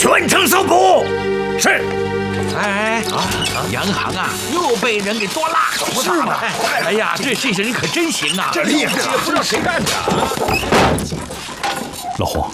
全城搜捕。 是。 哎，杨行啊，又被人给捉啦！ 是吗？ 哎呀，这些人可真行啊！ 这厉害，也不知道谁干的。 老黄，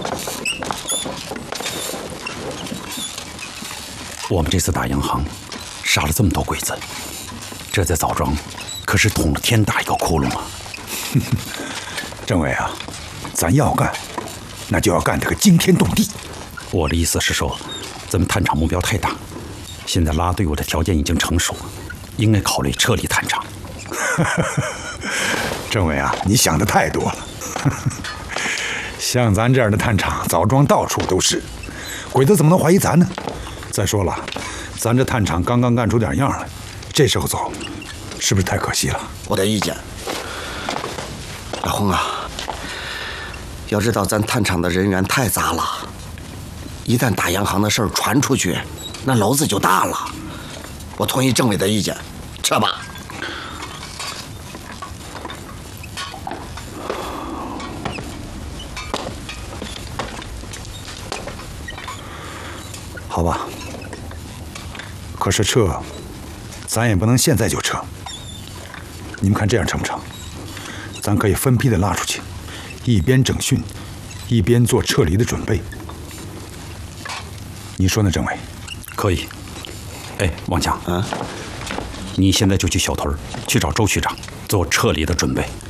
我们这次打洋行，杀了这么多鬼子，这在枣庄可是捅了天大一个窟窿啊！ 政委啊，咱要干，那就要干这个惊天动地。 我的意思是说，咱们探场目标太大，现在拉队伍的条件已经成熟，应该考虑撤离探场。 政委啊，你想的太多了。像咱这样的探场，枣庄到处都是，鬼子怎么能怀疑咱呢？再说了，咱这探场刚刚干出点样来，这时候走，是不是太可惜了？ 我的意见，老洪啊，要知道咱探场的人员太杂了，一旦打洋行的事儿传出去，那篓子就大了。我同意政委的意见，撤吧。 好吧，可是撤，咱也不能现在就撤。你们看这样成不成？咱可以分批的拉出去，一边整训，一边做撤离的准备。你说呢，政委？ 可以。哎，王强，你现在就去小屯去找周区长做撤离的准备。